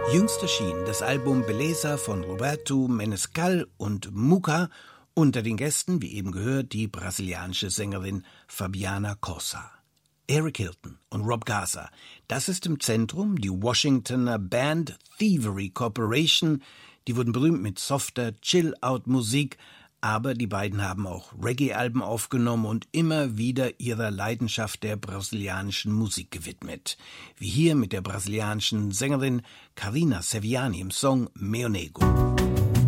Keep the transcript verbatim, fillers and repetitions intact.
Jüngst erschien das Album Beleza von Roberto Menescal und Mucca, unter den Gästen, wie eben gehört, die brasilianische Sängerin Fabiana Cosa. Eric Hilton und Rob Garza, das ist im Zentrum, die Washingtoner Band Thievery Corporation, die wurden berühmt mit softer Chill-Out-Musik, aber die beiden haben auch Reggae-Alben aufgenommen und immer wieder ihrer Leidenschaft der brasilianischen Musik gewidmet. Wie hier mit der brasilianischen Sängerin Carina Seviani im Song Meu Nego.